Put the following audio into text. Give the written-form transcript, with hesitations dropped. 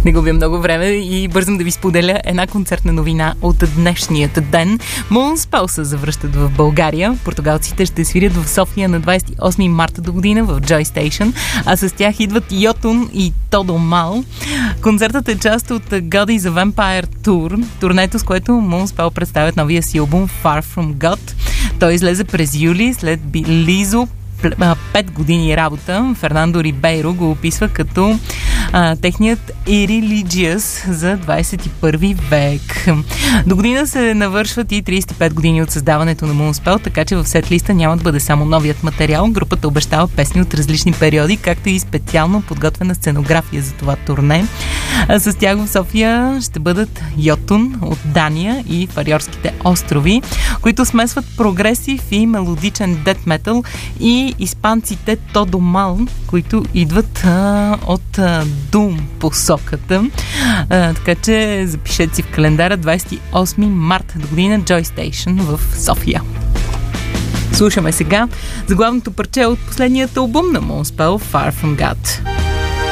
Не губя много време и бързам да ви споделя една концертна новина от днешният ден. Moonspell се завръщат в България. Португалците ще свирят в София на 28 марта до година в Joy Station, а с тях идват Йотун и Тодо Мал. Концертът е част от God is a Vampire Tour, турнето, с което Moonspell представят новия си албум Far From God. Той излезе през юли след Лизо 5 години работа. Фернандо Рибейро го описва като техният Irreligious за 21 век. До година се навършват и 35 години от създаването на Moonspell, така че в сетлиста няма да бъде само новият материал. Групата обещава песни от различни периоди, както и специално подготвена сценография за това турне. С тях в София ще бъдат Йотун от Дания и Фариорските острови, които смесват прогресив и мелодичен дет метал, и испанците Тодо Мал, които идват от Doom посоката. Така че запишете си в календара 28 марта до година Joy Station в София. Слушаме сега заглавното парче от последният албум на Moonspell, Far From God.